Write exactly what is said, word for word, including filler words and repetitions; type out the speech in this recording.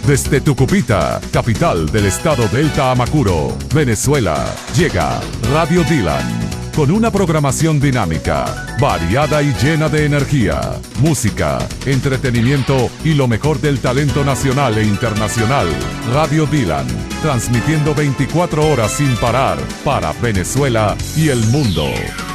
Desde Tucupita, capital del estado Delta Amacuro, Venezuela, llega Radio Dylan. Con una programación dinámica, variada y llena de energía, música, entretenimiento y lo mejor del talento nacional e internacional. Radio Dylan, transmitiendo veinticuatro horas sin parar para Venezuela y el mundo.